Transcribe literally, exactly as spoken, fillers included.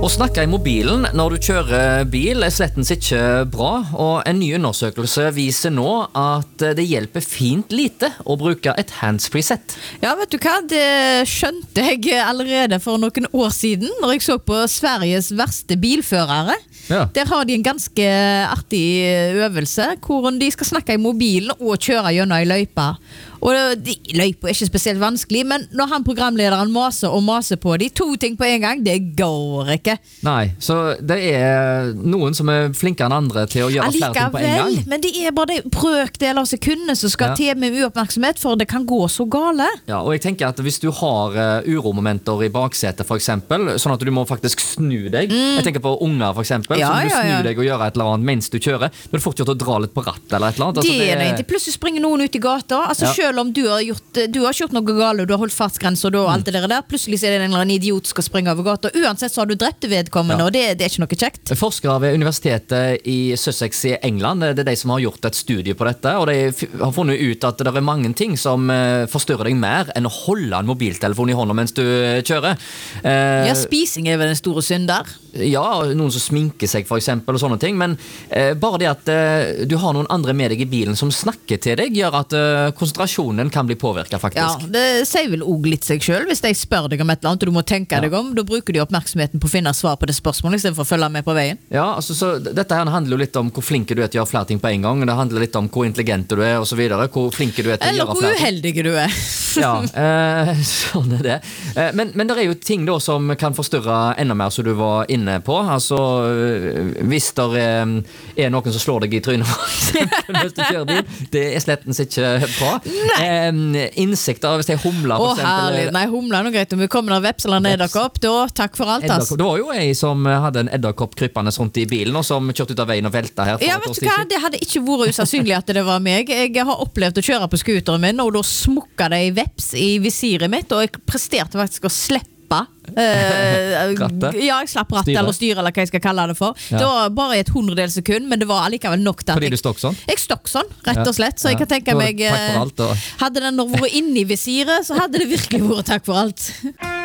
Å snakke i mobilen når du kjører bil er slettens ikke bra, og en ny undersøkelse viser nå at det hjelper fint lite å bruke et handsfree-sett. Ja, vet du hva? Det skjønte jeg allerede for noen år siden, når jeg så på Sveriges verste bilførere. Ja. Der har de en ganske artig øvelse, hvor de skal snakke i mobilen og kjøre gjennom en løype. Og de, løypa er ikke spesielt vanskelig, men når han programlederen maser og maser på de to ting på en gang, det går ikke. Nei, så det er noen som er flinkere enn andre til å gjøre flere ting på en gang. Men det er bare det brøkdel av sekunder som skal Ja. til med uoppmerksomhet, for det kan gå så gale. Ja, og jeg tenker at hvis du har uh, uromomenter i baksetet for eksempel, sånn at du må faktisk snu deg. Mm. Jeg tenker på unger for eksempel, Ja, så du ja, ja. snur deg og gjør et eller annet mens du kjører. Da er det fort gjort å dra litt på ratt eller et eller annet. Altså, Det er det ikke. Plutselig springer noen ut i gata. Altså Ja. selv om du har gjort Du har ikke gjort noe gale, du har holdt fartsgrenser og alt det der, plutselig så er det en eller annen idiot som skal springe over gata. Uansett så har du drept vedkommende, Ja. og det, det er ikke noe kjekt. Forskere ved universitetet i Sussex i England, det er de som har gjort et studie på dette, og de f- har funnet ut at det er mange ting som eh, forstyrrer deg mer enn å holde en mobiltelefon i hånda mens du eh, kjører. Eh, Ja, spising er vel en store synd der. Ja, noen som sminker seg for eksempel og sånne ting, men eh, bare det at eh, du har noen andre med deg i bilen som snakker til deg, gjør at eh, konsentrasjonen kan bli påvirket faktisk. Ja, det sier vel også litt seg selv. Hvis de spør deg om et eller annet, og du må tenke Ja. deg om, da bruker de oppmerksomheten på å finne svar på det spørsmålet, i stedet for å følge med på veien. Ja, altså, så d- dette her handler jo litt om hvor flink du er til å gjøre flere ting på en gang. Det handler litt om hvor intelligent du er og så videre, hvor flink du er til å Eller gjøre hvor flere ting. uheldig du er. Ja, eh, sånn er det. Eh, men, men det er jo ting da som kan forstyrre enda mer, som du var inne på. Altså, eh, hvis det er, er noen som slår deg i trynet for eksempel, hvis du kjører bil, det er slettens ikke bra. Eh, insekter, hvis det er humler Å for eksempel. herlig, nei humla er noe greit. Om vi kommer der veps eller en edderkopp, da takk for alt, ass. Edderkopp. Det var jo ei som hadde en edderkopp kryppende rundt i bilen, og som kjørte ut av veien og velta her. for Ja, et vet års du tid hva? siden. Det hadde ikke vært usannsynlig at det var meg. Jeg har opplevd å kjøre på skuteren min, og da smukka det i veps i visiret mitt, og jeg presterte faktisk å slippe eh, Rattet? Ja, jeg slapp rattet Styret? eller styret, eller hva jeg skal kalle det for. Ja. Det var bare et hundredel sekund, men det var allikevel nok til at Fordi du jeg, stokk sånn? jeg stokk sånn, rett Ja. og slett. Så jeg Ja. kan tenke Da- meg takk for eh, alt, og- hadde den vært inni visiret, så hadde det virkelig vært takk for alt.